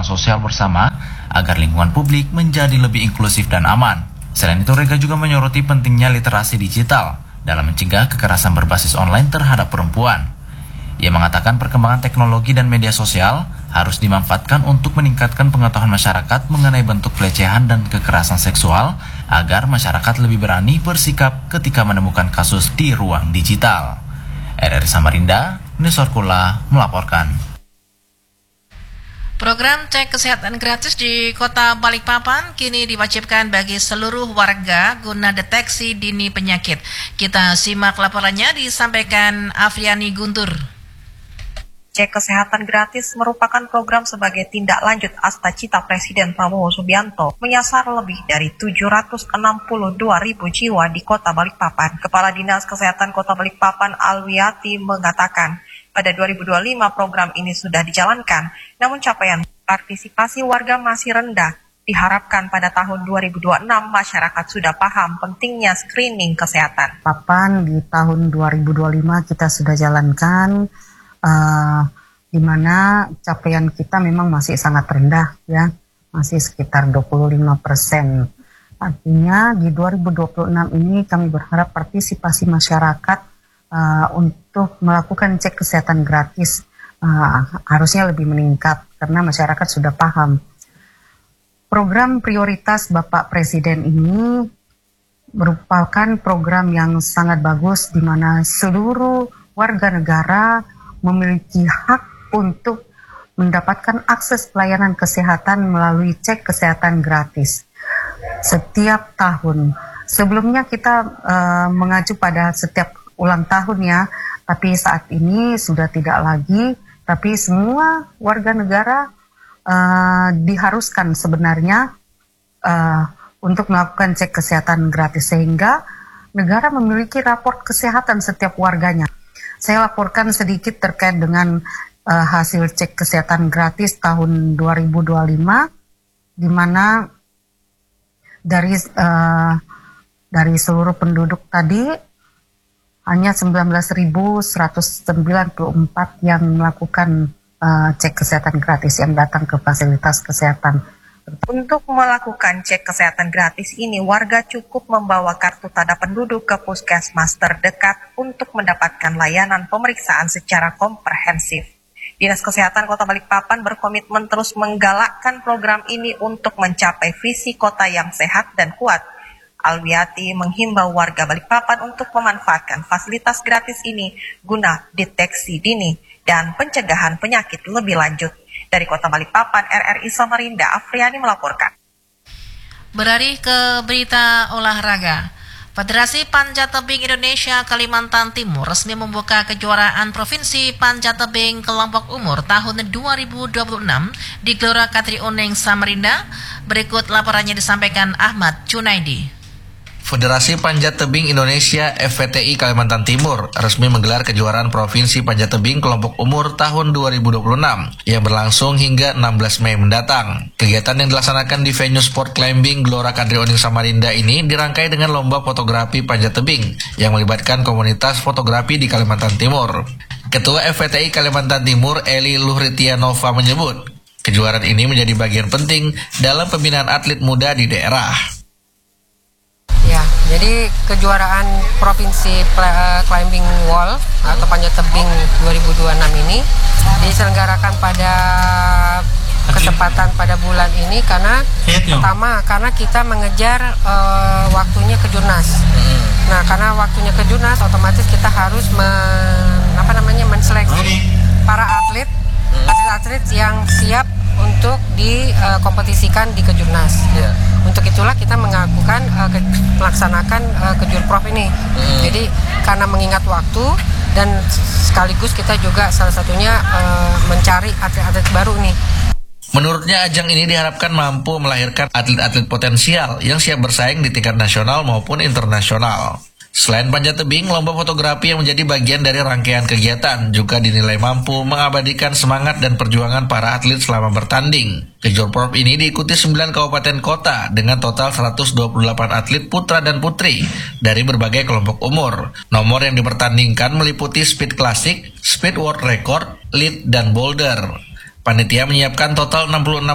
kegiatan sosial bersama agar lingkungan publik menjadi lebih inklusif dan aman. Selain itu, Rega juga menyoroti pentingnya literasi digital dalam mencegah kekerasan berbasis online terhadap perempuan. Ia mengatakan perkembangan teknologi dan media sosial harus dimanfaatkan untuk meningkatkan pengetahuan masyarakat mengenai bentuk pelecehan dan kekerasan seksual agar masyarakat lebih berani bersikap ketika menemukan kasus di ruang digital. RRI Samarinda, Nesorkula melaporkan. Program cek kesehatan gratis di Kota Balikpapan kini diwajibkan bagi seluruh warga guna deteksi dini penyakit. Kita simak laporannya disampaikan Afriani Guntur. Cek kesehatan gratis merupakan program sebagai tindak lanjut Astacita Presiden Prabowo Subianto menyasar lebih dari 762.000 jiwa di Kota Balikpapan. Kepala Dinas Kesehatan Kota Balikpapan Alwiati mengatakan, pada 2025 program ini sudah dijalankan, namun capaian partisipasi warga masih rendah. Diharapkan pada tahun 2026 masyarakat sudah paham pentingnya screening kesehatan. Papan di tahun 2025 kita sudah jalankan, di mana capaian kita memang masih sangat rendah, ya, masih sekitar 25%. Artinya di 2026 ini kami berharap partisipasi masyarakat untuk melakukan cek kesehatan gratis harusnya lebih meningkat karena masyarakat sudah paham. Program prioritas Bapak Presiden ini merupakan program yang sangat bagus di mana seluruh warga negara memiliki hak untuk mendapatkan akses pelayanan kesehatan melalui cek kesehatan gratis setiap tahun. Sebelumnya kita mengacu pada setiap ulang tahun, ya, tapi saat ini sudah tidak lagi, tapi semua warga negara diharuskan sebenarnya untuk melakukan cek kesehatan gratis sehingga negara memiliki rapor kesehatan setiap warganya. Saya laporkan sedikit terkait dengan hasil cek kesehatan gratis tahun 2025, di mana dari seluruh penduduk tadi hanya 19.194 yang melakukan cek kesehatan gratis yang datang ke fasilitas kesehatan. Untuk melakukan cek kesehatan gratis ini, warga cukup membawa kartu tanda penduduk ke puskesmas terdekat untuk mendapatkan layanan pemeriksaan secara komprehensif. Dinas Kesehatan Kota Balikpapan berkomitmen terus menggalakkan program ini untuk mencapai visi kota yang sehat dan kuat. Alwiati menghimbau warga Balikpapan untuk memanfaatkan fasilitas gratis ini guna deteksi dini dan pencegahan penyakit lebih lanjut. Dari Kota Balikpapan, RRI Samarinda, Afriani melaporkan. Beralih ke berita olahraga. Federasi Panjat Tebing Indonesia Kalimantan Timur resmi membuka kejuaraan Provinsi Panjat Tebing kelompok umur tahun 2026 di Gelora Katri Oneng Samarinda. Berikut laporannya disampaikan Ahmad Cunaidi. Federasi Panjat Tebing Indonesia FPTI Kalimantan Timur resmi menggelar kejuaraan Provinsi Panjat Tebing kelompok umur tahun 2026 yang berlangsung hingga 16 Mei mendatang. Kegiatan yang dilaksanakan di venue sport climbing Gelora Katri Oneng Samarinda ini dirangkai dengan lomba fotografi panjat tebing yang melibatkan komunitas fotografi di Kalimantan Timur. Ketua FPTI Kalimantan Timur Eli Luhritianova menyebut, kejuaraan ini menjadi bagian penting dalam pembinaan atlet muda di daerah. Ya, jadi kejuaraan Provinsi Climbing Wall atau Panjat Tebing 2026 ini diselenggarakan pada kesempatan pada bulan ini karena pertama karena kita mengejar waktunya ke Jurnas. Nah, karena waktunya ke Jurnas otomatis kita harus menseleksi para atlet yang siap untuk dikompetisikan di Kejurnas. Untuk itulah kita melaksanakan Kejurprov ini. Jadi karena mengingat waktu dan sekaligus kita juga salah satunya mencari atlet-atlet baru nih. Menurutnya ajang ini diharapkan mampu melahirkan atlet-atlet potensial yang siap bersaing di tingkat nasional maupun internasional. Selain panjat tebing, lomba fotografi yang menjadi bagian dari rangkaian kegiatan juga dinilai mampu mengabadikan semangat dan perjuangan para atlet selama bertanding. Kejurprov ini diikuti 9 kabupaten kota dengan total 128 atlet putra dan putri dari berbagai kelompok umur. Nomor yang dipertandingkan meliputi speed klasik, speed world record, lead, dan boulder. Panitia menyiapkan total 66